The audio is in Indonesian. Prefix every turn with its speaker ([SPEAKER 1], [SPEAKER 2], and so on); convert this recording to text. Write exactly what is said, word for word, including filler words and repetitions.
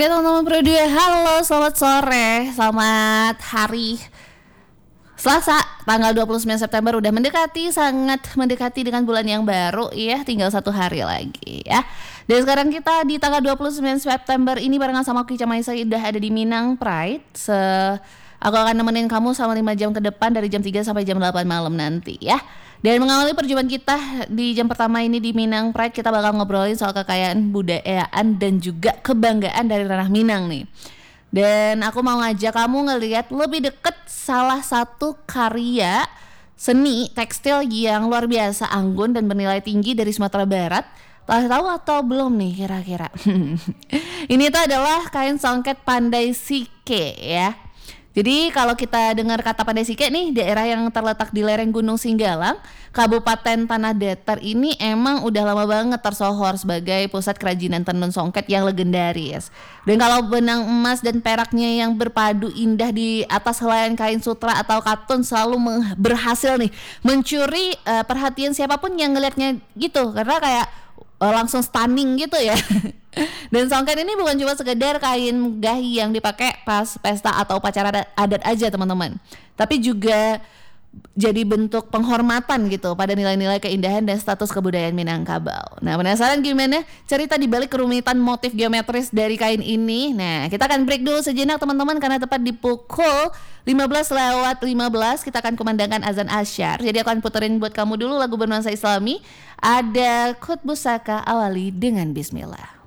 [SPEAKER 1] Oke teman-teman Pro dua, halo, selamat sore, selamat hari Selasa, tanggal dua puluh sembilan September udah mendekati, sangat mendekati dengan bulan yang baru ya, tinggal satu hari lagi ya. Dan sekarang kita di tanggal dua puluh sembilan September ini barengan sama Oki Camaisa udah ada di Minang Pride. Se Aku akan nemenin kamu selama lima jam ke depan dari jam tiga sampai jam delapan malam nanti ya. Dan mengawali perjumpaan kita di jam pertama ini di Minang Pride, kita bakal ngobrolin soal kekayaan budayaan dan juga kebanggaan dari ranah Minang nih. Dan aku mau ngajak kamu ngelihat lebih deket salah satu karya seni tekstil yang luar biasa anggun dan bernilai tinggi dari Sumatera Barat. Telah tahu atau belum nih kira-kira? Ini tuh adalah kain songket Pandai Sike ya. Jadi kalau kita dengar kata Pandai Sike nih, daerah yang terletak di lereng Gunung Singgalang, Kabupaten Tanah Datar ini emang udah lama banget tersohor sebagai pusat kerajinan tenun songket yang legendaris. Dan kalau benang emas dan peraknya yang berpadu indah di atas helaian kain sutra atau katun selalu meng- berhasil nih mencuri uh, perhatian siapapun yang ngelihatnya gitu, karena kayak uh, langsung stunning gitu ya. Dan songket ini bukan cuma sekedar kain gahi yang dipakai pas pesta atau upacara adat aja teman-teman, tapi juga jadi bentuk penghormatan gitu pada nilai-nilai keindahan dan status kebudayaan Minangkabau. Nah, penasaran gimana cerita di balik kerumitan motif geometris dari kain ini? Nah, kita akan break dulu sejenak teman-teman, karena tepat di pukul lima belas lewat lima belas kita akan kumandangkan azan asyar. Jadi aku akan puterin buat kamu dulu lagu bernuansa Islami. Ada Kutbus Saka, awali dengan bismillah.